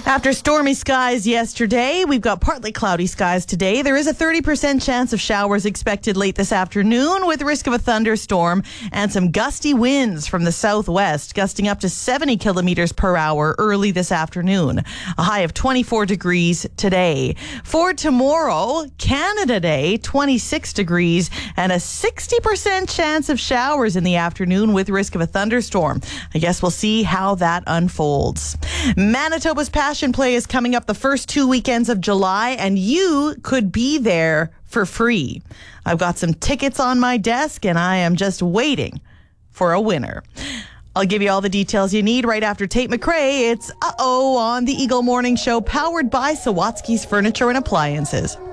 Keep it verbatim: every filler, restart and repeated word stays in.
After stormy skies yesterday, we've got partly cloudy skies today. There is a thirty percent chance of showers expected late this afternoon with risk of a thunderstorm and some gusty winds from the southwest, gusting up to seventy kilometers per hour early this afternoon. A high of twenty-four degrees today. For tomorrow, Canada Day, twenty-six degrees and a sixty percent chance of showers in the afternoon with risk of a thunderstorm. I guess we'll see how that unfolds. Manitoba's Passion Play is coming up the first two weekends of July, and you could be there for free. I've got some tickets on my desk, and I am just waiting for a winner. I'll give you all the details you need right after Tate McRae. It's Uh-Oh on the Eagle Morning Show, powered by Sawatsky's Furniture and Appliances.